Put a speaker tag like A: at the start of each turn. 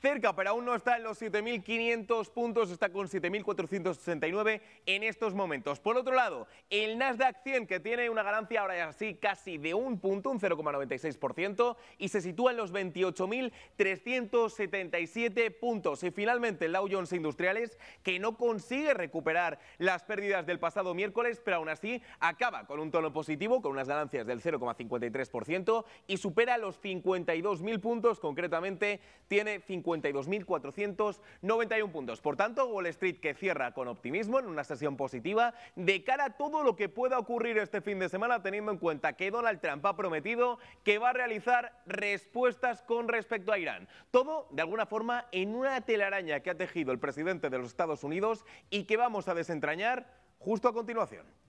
A: cerca, pero aún no está en los 7.500 puntos, está con 7.469 en estos momentos. Por otro lado, el Nasdaq 100, que tiene una ganancia ahora ya sí casi de un punto, un 0,96%, y se sitúa en los 28.377 puntos. Y finalmente el Dow Jones Industriales, que no consigue recuperar las pérdidas del pasado miércoles, pero aún así acaba con un tono positivo, con unas ganancias del 0,53% y supera los 52.000 puntos, concretamente tiene 52.491 puntos. Por tanto, Wall Street que cierra con optimismo en una sesión positiva de cara a todo lo que pueda ocurrir este fin de semana, teniendo en cuenta que Donald Trump ha prometido que va a realizar respuestas con respecto a Irán. Todo, de alguna forma, en una telaraña que ha tejido el presidente de los Estados Unidos y que vamos a desentrañar justo a continuación.